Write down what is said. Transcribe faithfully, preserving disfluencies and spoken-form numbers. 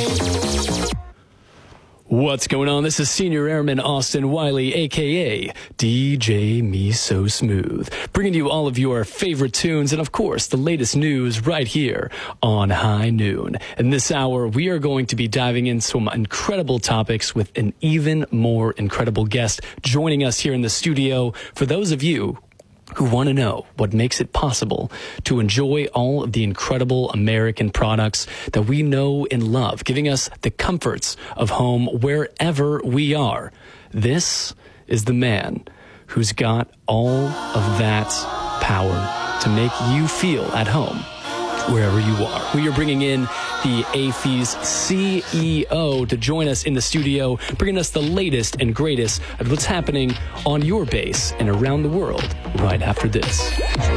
What's going on? This is Senior Airman Austin Wiley, a k a. D J Me So Smooth, bringing you all of your favorite tunes and, of course, the latest news right here on High Noon. In this hour, we are going to be diving into some incredible topics with an even more incredible guest joining us here in the studio. For those of you who want to know what makes it possible to enjoy all of the incredible American products that we know and love, giving us the comforts of home wherever we are. This is the man who's got all of that power to make you feel at home wherever you are. We are bringing in the A F E's C E O to join us in the studio, bringing us the latest and greatest of what's happening on your base and around the world right after this.